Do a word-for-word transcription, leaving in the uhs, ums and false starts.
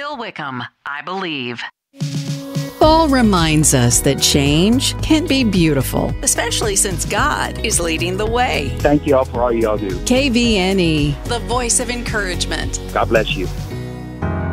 Bill Wickham, I Believe. Fall reminds us that change can be beautiful, especially since God is leading the way. Thank you all for all you all do. K V N E, the voice of encouragement. God bless you.